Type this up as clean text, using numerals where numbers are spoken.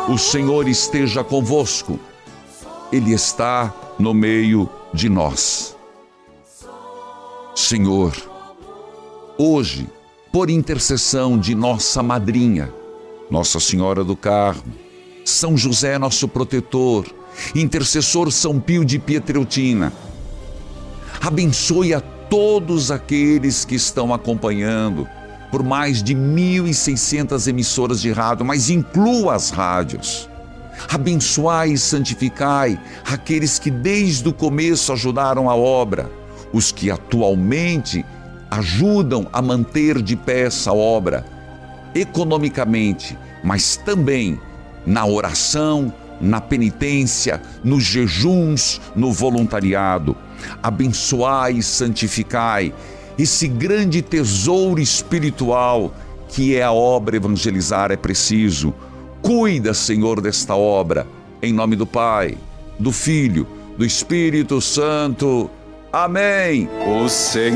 O Senhor esteja convosco. Ele está no meio de nós. Senhor, hoje, por intercessão de nossa madrinha, Nossa Senhora do Carmo, São José, nosso protetor, intercessor São Pio de Pietreutina, abençoe a todos aqueles que estão acompanhando por mais de 1.600 emissoras de rádio, mas inclua as rádios. Abençoai e santificai aqueles que desde o começo ajudaram a obra, os que atualmente ajudam a manter de pé essa obra, economicamente, mas também na oração, na penitência, nos jejuns, no voluntariado. Abençoai e santificai esse grande tesouro espiritual que é a obra Evangelizar é Preciso. Cuida, Senhor, desta obra, em nome do Pai, do Filho, do Espírito Santo. Amém. O Senhor